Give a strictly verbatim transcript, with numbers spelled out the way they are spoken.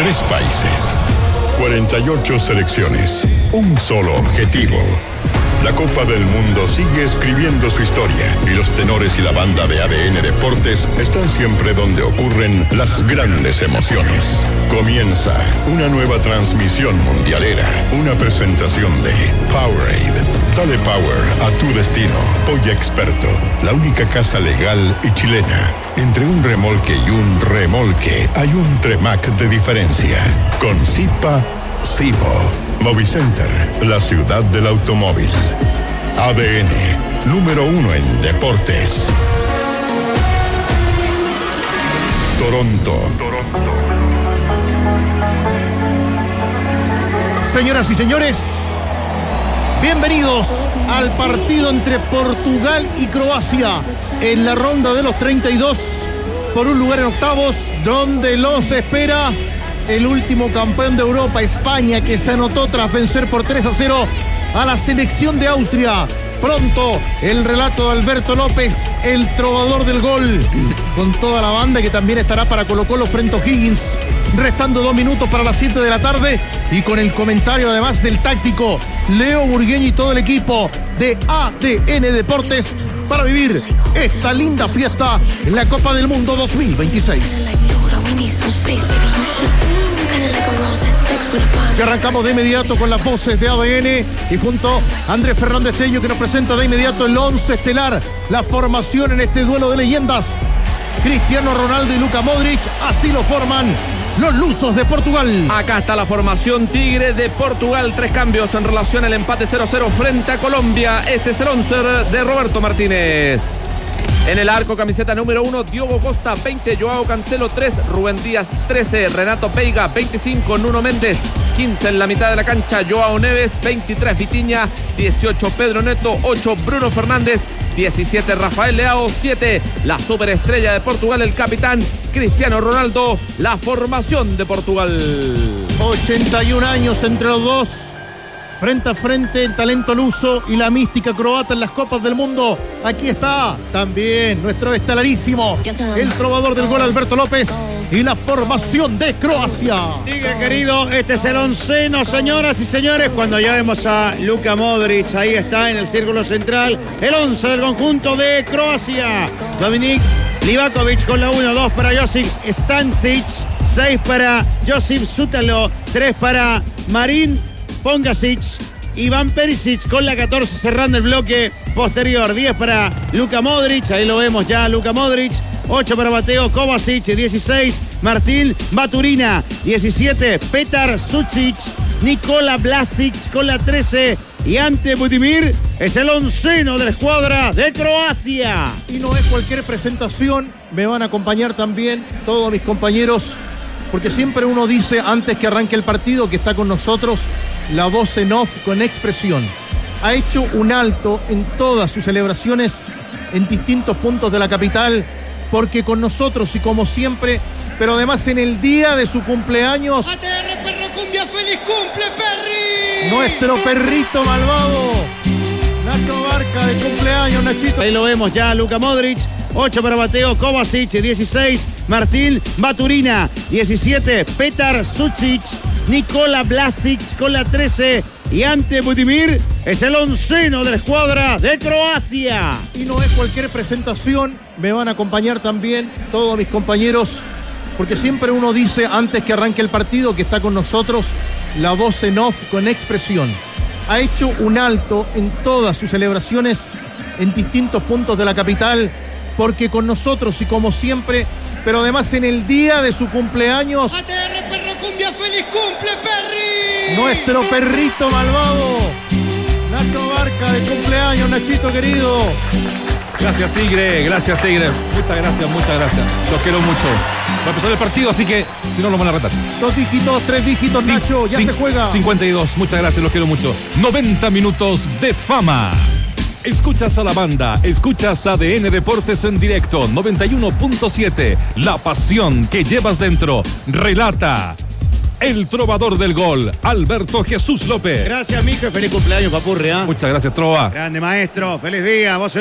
Tres países, cuarenta y ocho selecciones, un solo objetivo. La Copa del Mundo sigue escribiendo su historia y los tenores y la banda de A D N Deportes están siempre donde ocurren las grandes emociones. Comienza una nueva transmisión mundialera, una presentación de Powerade. Dale power a tu destino. Polla Experto, la única casa legal y chilena. Entre un remolque y un remolque hay un Tremac de diferencia. Con Zipa, Zipo. Movicenter, la ciudad del automóvil. A D N, número uno en deportes. Toronto. Toronto. Señoras y señores, bienvenidos al partido entre Portugal y Croacia en la ronda de los treinta y dos por un lugar en octavos, donde los espera el último campeón de Europa, España, que se anotó tras vencer por tres a cero a la selección de Austria. Pronto el relato de Alberto López, el trovador del gol, con toda la banda que también estará para Colo Colo frente a O'Higgins, restando dos minutos para las siete de la tarde, y con el comentario además del táctico Leo Burgueño y todo el equipo de A D N Deportes para vivir esta linda fiesta en la Copa del Mundo dos mil veintiséis. Y arrancamos de inmediato con las voces de A D N y junto a Andrés Fernández Tello, que nos presenta de inmediato el once estelar, la formación en este duelo de leyendas. Cristiano Ronaldo y Luka Modric, así lo forman los lusos de Portugal. Acá está la formación Tigre de Portugal. Tres cambios en relación al empate cero a cero frente a Colombia. Este es el once de Roberto Martínez. En el arco, camiseta número uno, Diogo Costa, veinte, Joao Cancelo, tres, Rubén Díaz, trece, Renato Veiga, veinticinco, Nuno Méndez, quince en la mitad de la cancha, Joao Neves, veintitrés, Vitinha, dieciocho, Pedro Neto, ocho, Bruno Fernández, diecisiete, Rafael Leao, siete, la superestrella de Portugal, el capitán Cristiano Ronaldo, la formación de Portugal. ochenta y un años entre los dos. Frente a frente el talento luso y la mística croata en las Copas del Mundo. Aquí está también nuestro estelarísimo, el trovador del gol, Alberto López, y la formación de Croacia. Tigre querido, este es el onceno, señoras y señores. Cuando ya vemos a Luka Modric, ahí está en el círculo central, el once del conjunto de Croacia. Dominik Livakovic con la uno, dos para Josip Stanisic, seis para Josip Sutalo, tres para Marin Pongasic, Iván Perisic con la catorce cerrando el bloque posterior, diez para Luka Modric, ahí lo vemos ya Luka Modric, ocho para Mateo Kovacic, dieciséis Martín Baturina, diecisiete Petar Sucic, Nikola Vlasic con la trece y Ante Budimir. Es el onceno de la escuadra de Croacia. Y no es cualquier presentación, me van a acompañar también todos mis compañeros, porque siempre uno dice antes que arranque el partido que está con nosotros la voz en off con expresión. Ha hecho un alto en todas sus celebraciones en distintos puntos de la capital, porque con nosotros y como siempre, pero además en el día de su cumpleaños. A T R Perro Cumbia, feliz cumple, Perry. Nuestro perrito malvado, Nacho Barca, de cumpleaños, Nachito. Ahí lo vemos ya Luka Modric, ocho para Mateo Kovacic, dieciséis Martín Baturina, diecisiete Petar Sucic, Nikola Vlasic con la trece y Ante Budimir. Es el onceno de la escuadra de Croacia. Y no es cualquier presentación, me van a acompañar también todos mis compañeros, porque siempre uno dice antes que arranque el partido que está con nosotros la voz en off con expresión. Ha hecho un alto en todas sus celebraciones en distintos puntos de la capital, porque con nosotros y como siempre, pero además en el día de su cumpleaños. A T R Perro Cumbia, feliz cumple, Perry. Nuestro perrito malvado, Nacho Barca, de cumpleaños, Nachito querido. Gracias, Tigre, gracias, Tigre. Muchas gracias, muchas gracias. Los quiero mucho. Va a empezar el partido, así que si no, lo van a retar. Dos dígitos, tres dígitos, Cin- Nacho, ya cin- se juega. cincuenta y dos, muchas gracias, los quiero mucho. noventa minutos de fama. Escuchas a la banda, escuchas A D N Deportes en directo, noventa y uno punto siete. La pasión que llevas dentro. Relata el trovador del gol, Alberto Jesús López. Gracias, mijo, y feliz cumpleaños, papurri, ¿eh? Muchas gracias, Trova. Grande maestro, feliz día. Vos